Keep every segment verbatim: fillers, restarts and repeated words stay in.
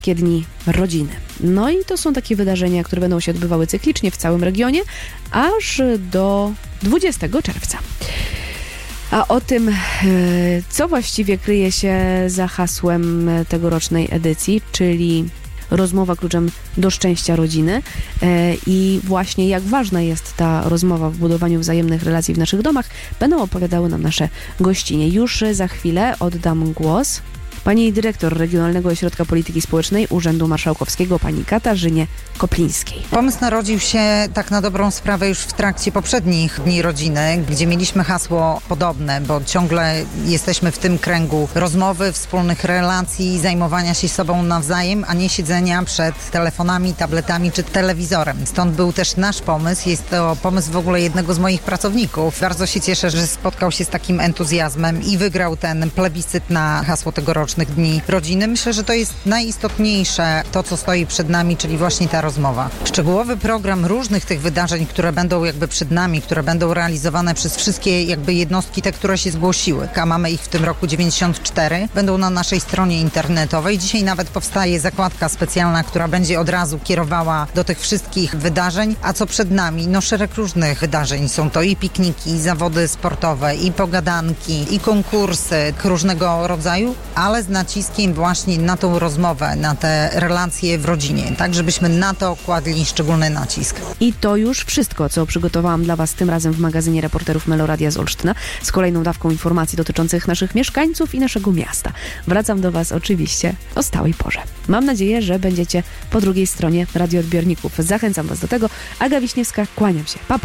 Dni Rodziny. No i to są takie wydarzenia, które będą się odbywały cyklicznie w całym regionie, aż do dwudziestego czerwca. A o tym, co właściwie kryje się za hasłem tegorocznej edycji, czyli rozmowa kluczem do szczęścia rodziny i właśnie jak ważna jest ta rozmowa w budowaniu wzajemnych relacji w naszych domach, będą opowiadały nam nasze gościnie. Już za chwilę oddam głos pani dyrektor Regionalnego Ośrodka Polityki Społecznej Urzędu Marszałkowskiego, pani Katarzynie Koplińskiej. Pomysł narodził się tak na dobrą sprawę już w trakcie poprzednich Dni Rodziny, gdzie mieliśmy hasło podobne, bo ciągle jesteśmy w tym kręgu rozmowy, wspólnych relacji, zajmowania się sobą nawzajem, a nie siedzenia przed telefonami, tabletami czy telewizorem. Stąd był też nasz pomysł. Jest to pomysł w ogóle jednego z moich pracowników. Bardzo się cieszę, że spotkał się z takim entuzjazmem i wygrał ten plebiscyt na hasło tegorocznych Dni Rodziny. Myślę, że to jest najistotniejsze, to co stoi przed nami, czyli właśnie ta rozmowa. Szczegółowy program różnych tych wydarzeń, które będą jakby przed nami, które będą realizowane przez wszystkie jakby jednostki, te, które się zgłosiły, a mamy ich w tym roku dziewięćdziesiąt cztery, będą na naszej stronie internetowej. Dzisiaj nawet powstaje zakładka specjalna, która będzie od razu kierowała do tych wszystkich wydarzeń. A co przed nami? No szereg różnych wydarzeń. Są to i pikniki, i zawody sportowe, i pogadanki, i konkursy różnego rodzaju, ale z naciskiem właśnie na tą rozmowę, na te relacje w rodzinie, tak żebyśmy na to kładli szczególny nacisk. I to już wszystko, co przygotowałam dla Was tym razem w magazynie Reporterów Meloradia z Olsztyna, z kolejną dawką informacji dotyczących naszych mieszkańców i naszego miasta. Wracam do Was oczywiście o stałej porze. Mam nadzieję, że będziecie po drugiej stronie radioodbiorników. Zachęcam Was do tego. Aga Wiśniewska, kłaniam się. Pa, pa.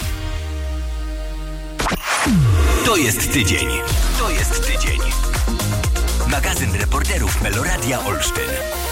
To jest tydzień. To jest tydzień. Magazyn Reporterów Meloradia Olsztyn.